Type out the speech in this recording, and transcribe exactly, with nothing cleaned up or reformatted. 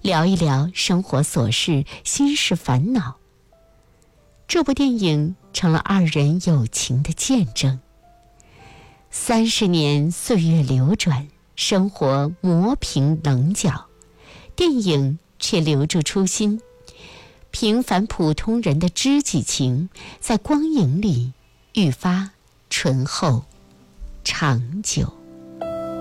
聊一聊生活琐事、心事烦恼。这部电影成了二人友情的见证。三十年岁月流转，生活磨平棱角，电影却留住初心。平凡普通人的知己情，在光影里愈发醇厚长久。